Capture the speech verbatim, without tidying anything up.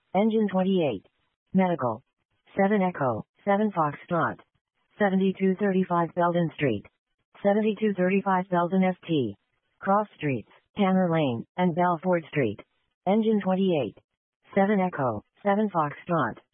Engine twenty-eight. Medical. seven Echo, seven Foxtrot. seventy-two thirty-five Belden Street. seventy-two thirty-five Belden S T. Cross Streets, Tanner Lane, and Belford Street. Engine twenty-eight. seven Echo, seven Foxtrot.